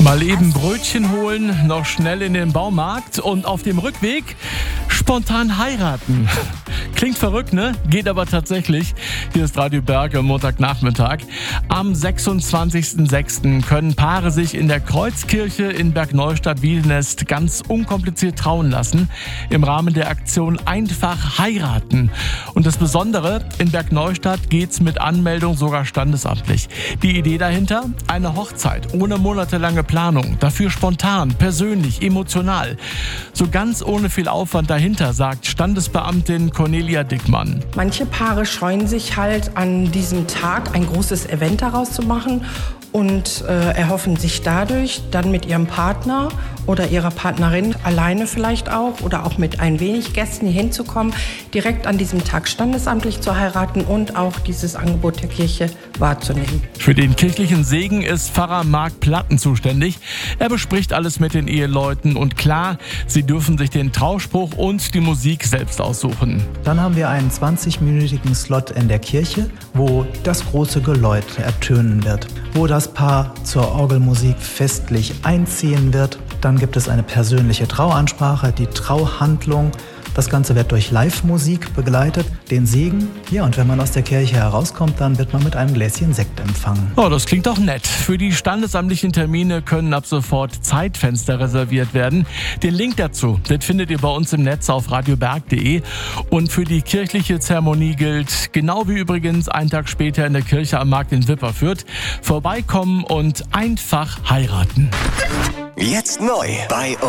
Mal eben Brötchen holen, noch schnell in den Baumarkt und auf dem Rückweg spontan heiraten. Klingt verrückt, ne? Geht aber tatsächlich. Hier ist Radio Berg am Montagnachmittag. Am 26.06. können Paare sich in der Kreuzkirche in Bergneustadt-Wiedenest ganz unkompliziert trauen lassen. Im Rahmen der Aktion Einfach heiraten. Und das Besondere, in Bergneustadt geht's mit Anmeldung sogar standesamtlich. Die Idee dahinter? Eine Hochzeit ohne monatelange Planung. Dafür spontan, persönlich, emotional. So ganz ohne viel Aufwand dahinter, sagt Standesbeamtin Cornelia Dickmann. Manche Paare scheuen sich halt an diesem Tag ein großes Event daraus zu machen und erhoffen sich dadurch dann mit ihrem Partner oder ihrer Partnerin alleine vielleicht auch oder auch mit ein wenig Gästen hier hinzukommen, direkt an diesem Tag standesamtlich zu heiraten und auch dieses Angebot der Kirche wahrzunehmen. Für den kirchlichen Segen ist Pfarrer Marc Platten zuständig. Er bespricht alles mit den Eheleuten und klar, sie dürfen sich den Trauspruch und die Musik selbst aussuchen. Dann haben wir einen 20-minütigen Slot in der Kirche, wo das große Geläut ertönen wird, wo das Paar zur Orgelmusik festlich einziehen wird. Dann gibt es eine persönliche Trauansprache, die Trauhandlung. Das Ganze wird durch Live-Musik begleitet, den Segen. Ja, und wenn man aus der Kirche herauskommt, dann wird man mit einem Gläschen Sekt empfangen. Oh, das klingt doch nett. Für die standesamtlichen Termine können ab sofort Zeitfenster reserviert werden. Den Link dazu, den findet ihr bei uns im Netz auf radioberg.de. Und für die kirchliche Zeremonie gilt, genau wie übrigens einen Tag später in der Kirche am Markt in Wipperfürth, vorbeikommen und einfach heiraten. Jetzt neu bei